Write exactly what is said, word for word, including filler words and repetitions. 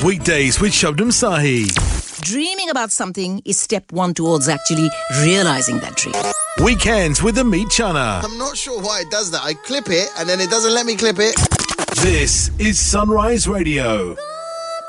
weekdays with Shabnam Sahi. Dreaming about something is step one towards actually realising that dream. Weekends with Amit Chana. I'm not sure why it does that. I clip it and then it doesn't let me clip it. This is Sunrise Radio.